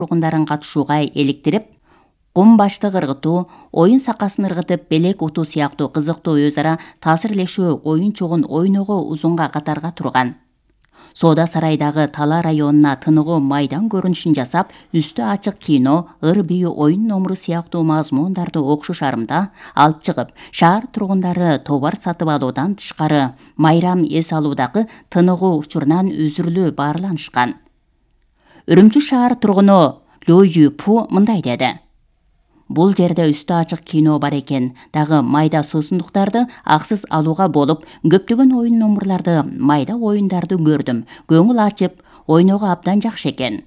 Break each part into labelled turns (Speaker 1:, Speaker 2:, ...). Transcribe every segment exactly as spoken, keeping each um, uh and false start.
Speaker 1: тургундарын катышууга эликтирип, кум башты ыргытуу, оюн сакасын ыргытып белек утуу сыяктуу кызыктуу өз ара таасирлешүү оюн чогун ойноого узунга катарга турган. Соода сарайдагы Тала районуна тыныгуу майдан көрүнүшүн жасап, үстү ачык кино, ыр бийүү оюн номуру сыяктуу мазмундарды окшуш арымда алып чыгып, шаар тургундары товар сатып алуудан тышкары майрам эс алуудагы тыныгуу учурунан үзүрүлүү баарланышкан. Үрүмчү шаар тургуну Лю Юпу мындай деди: Бул жерде үстү ачык кино бар экен, дагы майда суусундуктарды аксыз алууга болуп, көптөгөн оюн номурларды, майда оюндарды көрдүм. Көңүл ачып, ойноого абдан жакшы экен.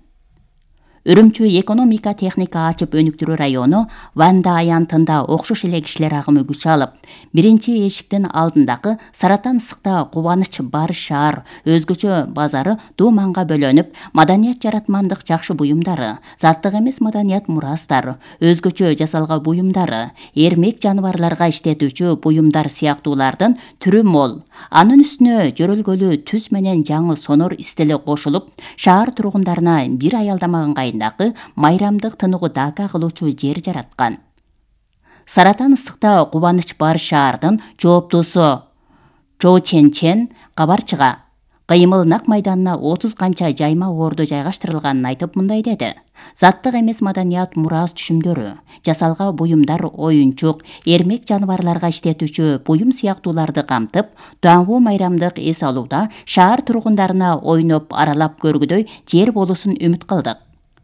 Speaker 1: Үрүмчү экономика техника ачып өнүктүрүү району Ванда аянтында окшош эле кишилер агымы күч алып, биринчи эшиктин алдындагы Саратан ысыкта кубаныч бар шаар, өзгөчө базары дууманга бөлөнүп, маданият жаратмандык жакшы буюмдары, заттык эмес маданият мурастар, өзгөчө жасалга буюмдары, эрмек жаныбарларга иштетүүчү буюмдар сыяктуулардын түрү мол. Анын үстүнө жөрөлгөлүү түс менен жаңы сонор истили кошулуп, шаар тургундарына бир аялдамаган дагы майрамдык тыныгуу дака кылуучу жер жараткан. Саратан ысыкта кубаныч бар шаардын жооптуусу Чо Чен Чен кабарчыга кыймыл нак майданына отуз канча жайма орду жайгаштырылганын айтып мындай деди: Заттык эмес маданият мурас түшүмдөрү, жасалга буюмдар, оюнчук, эрмек жаныбарларга иштетүүчү буюм сыяктууларды камтып, Дуанву майрамдык эс алууда шаар тургундарына ойноп аралап көргүдөй жер болуусун үмүт кылдык.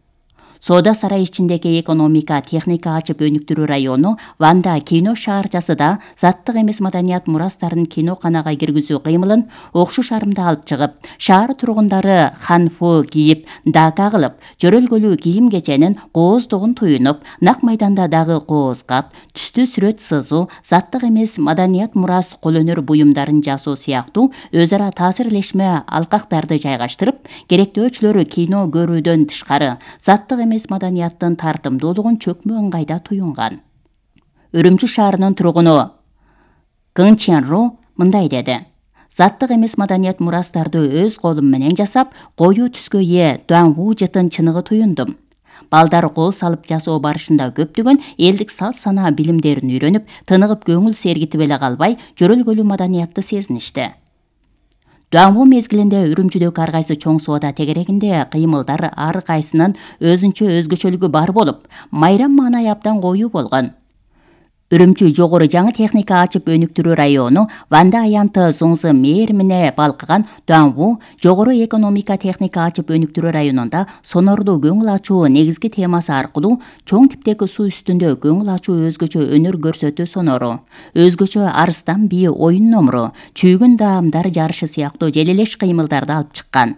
Speaker 1: Соода сарай ичиндеги экономика техника ачып өнүктүрүү району Ванда кино шаарчасыда заттык эмес маданият мурастарын киноканага киргизүү кыймылын окшуш арымда алып чыгып, шаар тургундары ханфу кийип, дака кылып, жөрөлгөлүү кийим кеченин кооздугун туюнуп, нак майданда дагы коозкат, түстүү сүрөт сызуу, заттык эмес маданият мурас кол өнөр буюмдарын жасоо сыяктуу өз ара таасирлешме алкактарды жайгаштырып, керектөөчүлөр кино көрүүдөн тышкары заттык эмес маданияттын тартымдуулугун чөкмө ыңгайда туюнган. Үрүмчү шаарынын тургуну Кын Ченру мындай деди: Заттык эмес маданият мурастарды өз колум менен жасап, коюу түскө ээ Дуанву жытын чыныгы туюндум. Балдар кол салып жасоо барышында көптөгөн элдик салт санаа билимдерин үйрөнүп, тыныгып көңүл сергитип эле калбай, жөрөлгөлүү маданиятты сезиништи. Дуанву мезгилинде Үрүмчүдөгү ар кайсы чоң соода тегерегинде кыймылдар ар кайсынын өзүнчө өзгөчөлүгү бар болуп, майрам маанайы абдан коюу болгон. Үрүмчү жогору жаңы техника ачып өнүктүрүү району Ванда аянты Зоңзы мээрмине балкыган Дуанву жогору экономика техника ачып өнүктүрүү районунда сонорду көңүл ачуу негизги темасы аркылуу чоң типтеги суу үстүндө көңүл ачуу өзгөчө өнөр көрсөтүү сонору, өзгөчө арыстан бии оюн номуру, чүйгүн даамдар жарышы сыяктуу желелеш кыймылдарды алып чыккан.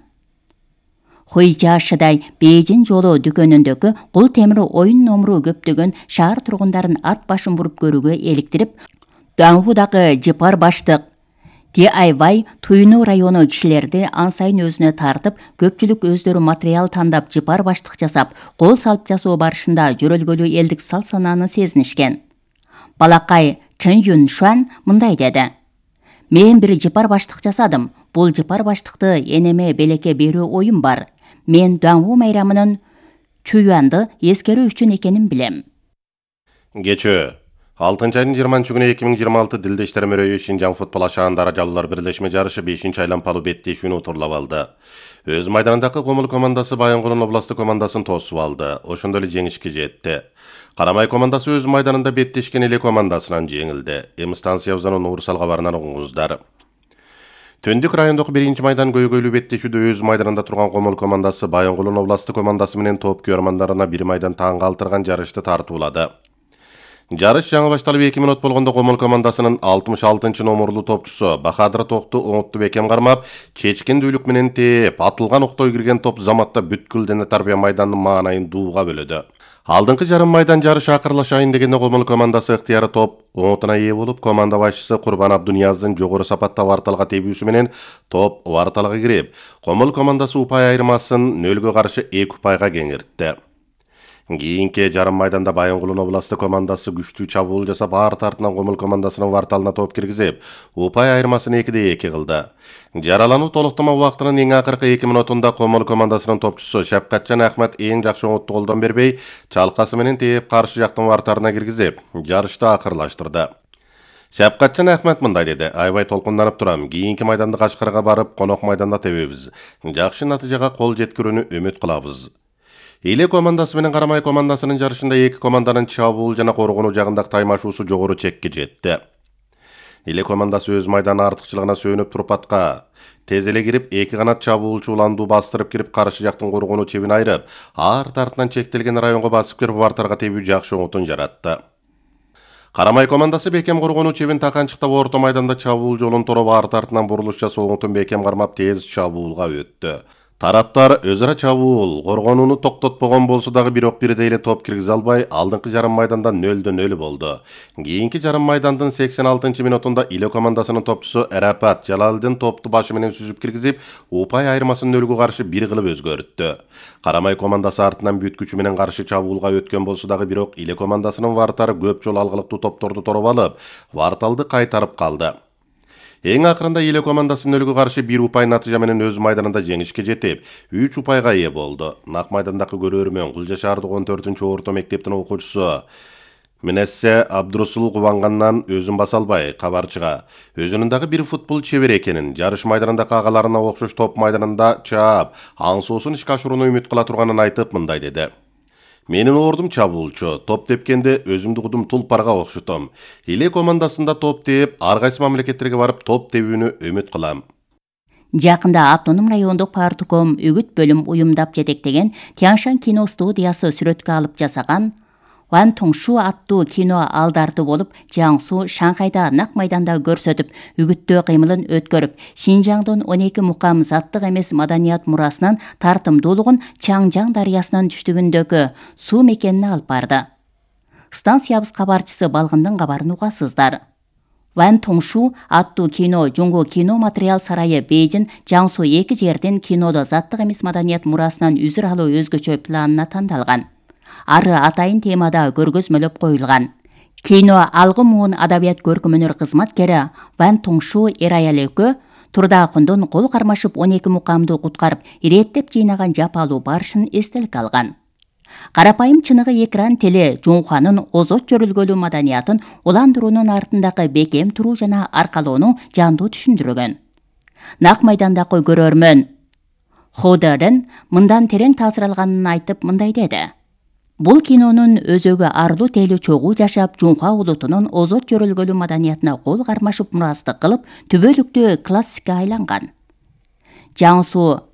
Speaker 1: Хуйжашыдай Бейжин жолу дүкөнүндөгү кул темир оюн номуру көптөгөн шаар тургундарын ат башын буруп көрүүгө эликтирип, Дуанвудагы жыпар баштык ди ай вай туюнуу району кишилерди ан сайын өзүнө тартып, көпчүлүк өздөрү материал тандап жыпар баштык жасап, кол салып жасоо барышында жөрөлгөлүү элдик салт санааны сезинишкен. Балакай Чын Юн Шуан мындай деди: Мен бир жыпар баштык жасадым. Бул жыпар баштыкты энеме белекке берүү оюм бар. Мен Дуанву майрамынын чүйүанды эскерүү үчүн экенин билем.
Speaker 2: Кечөө алтынчы айдын жыйырманчы күнү эки миң жыйырма алты Дилде иштер мөрөйү Шинжаң футбол ашаандары жаллар бирлешме жарышы бешинчи айлампалуу беттешүүнү утурлап алды. Өз майданындагы Комул командасы Баянгулдун областтык командасын тосуп алды. Ошондо эле жеңишке жетти. Карамай командасы өз майданында беттешкен эле командасынан жеңилди. Эми станциябыздан Уурсал кабарынан угуңуздар. Төндүк райондогу биринчи майдан көйгөйлүү беттешүүдө өз майданында турган Комул командасы Баянгулдун областтык командасы менен топ көрмандарына бир майдан таң калтырган жарышты тартуулады. Жарыш жаңы башталып эки мүнөт болгондо Комул командасынын алтымыш алтынчы номурлуу топчусу Бахадыр Токту оңотту бекем кармап, чечкендүүлүк менен тээп, атылган октой кирген топ заматта бүткүл дене тарбия майданынын маанайын дууга бөлөдү. Алдыңкы жарым майдан жарыш акырлашайын дегенде Комул командасы ыктыяры топ оңотуна ээ болуп, команда башчысы Курбан Абдунияздын жогору сапатта варталга тебүүсү менен топ варталга кирип, Комул командасы упай айырмасын нөлгө каршы эки упайга кеңиртти. Кийинки жарым майданда Байынгулдун областы командасы күчтүү чабуул жасап, арт артынан Комул командасынын варталына топ киргизип, упай айырмасын экиде эки кылды. Жаралануу толуктама убактынын эң акыркы эки мүнөтүндө Комул командасынын топчусу Шапкатжан Ахмат эң жакшы оңотту колдон бербей, чалкасы менен тээп каршы жактын вартарына киргизип, жарышты акырлаштырды. Шапкатжан Ахмат мындай деди: "Айбай толкунданып турам. Кийинки майданды Кашкарга барып, конок майданда тебебиз. Жакшы натыйжага кол жеткирүүнү үмүт кылабыз." Иле командасы менен Карамай командасынын жарышында эки команданын чабуул жана коргонуу жагындагы таймашуусу жогору чекке жетти. Иле командасы өз майданы артыкчылыгына сүйөнүп туруп атка тез эле кирип, эки канат чабуулчу уланду бастырып кирип, каршы жактын коргонуу чебин айрып, арт артынан чектелген районго басып кирип, вартарга тебүү жакшы оңотун жаратты. Карамай командасы Бекем коргонуу чебин таканчыктап, орто майданда чабуул жолун тороп, арт артынан бурулуш жасап, оңотун Бекем кармап тез чабуулга өттү. Тараптар өз ара чабуул, коргонууну токтотпогон болсо дагы бирок бирдей эле топ киргизе албай, алдыңкы жарым майданда нөлдө нөл болду. Кийинки жарым майдандын сексен алтынчы мүнөтүндө Иле командасынын топчусу Эрапат Жалалдин топту башы менен сүзүп киргизип, упай айырмасын нөлгө каршы бир кылып өзгөрттү. Карамай командасы артынан бүт күчү менен каршы чабуулга өткөн болсо дагы бирок Иле командасынын вартары көп жолу алгылыктуу топторду тороп алып, варталды кайтарып калды. Эң акырында Иле командасы нөлгө каршы бир упай натыйжа менен өз майданында жеңишке жетип, үч упайга ээ болду. Нак майдандагы көрөрмөн Кулжа шаардык он төртүнчү орто мектептин окуучусу Минессе Абдурасул кубангандан өзүн баса албай, кабарчыга өзүнүн дагы бир футбол чебер экенин, жарыш майданындагы агаларына окшош топ майданында чаап, аңсоосун ишке ашырууну үмүт кыла турганын айтып мындай деди: "Менин ордум чабуулчу, топ тепкенде өзүмдү кудум тулпарга окшотом. Иле командасында топ тээп, ар кайсы мамлекеттерге барып топ тебүүнү үмүт кылам."
Speaker 1: Жакында автоном райондук Партуком үгүт бөлүм уюмдап жетектеген Тяншан кино студиясы сүрөткө алып жасаган Ван Тоңшу аттуу кино алдарты болуп, Жаңсу Шанхайда нак майданда көрсөтүп, үгүттөө кыймылын өткөрүп, Шинжаңдын он эки мукам заттык эмес маданият мурасынын тартымдуулугун Чаңжаң дарыясынын түштүгүндөгү суу мекенине алып барды. Станциябыз кабарчысы Балгындын кабарын угасыздар. Ван Тоңшу аттуу кино Жуңгу кино материал сарайы Бейжин Жаңсу эки жерден кинодо заттык эмес маданият мурасынан үзүр алуу өзгөчө планына тандалган. Ары атайын темада көргөзмөлөп коюлган. Кино алгы муун адабият көркөмөнөр кызматкери Ван Тоңшу Эраял экөө Турда Акундун кол кармашып он эки мукамды куткарып, иреттеп жыйнаган жапалуу барышын эстеликке алган. Карапайым чыныгы экран теле Жуңханын озот жөрүлгөлүү маданиятын уландыруунун артындагы бекем туруу жана аркалоону жандуу түшүндүргөн. Нак майдандагы көрөрмөн Ходерен мындан терең таасир алганын айтып мындай деди: "Бул кинонун өзөгү арлуу тейлүү чогуу жашап, Жуңха улутунун озот жөрүлгөлүү маданиятына кол кармашып мурастык кылып, түбөлүктүү классикка айланган." Жаңсу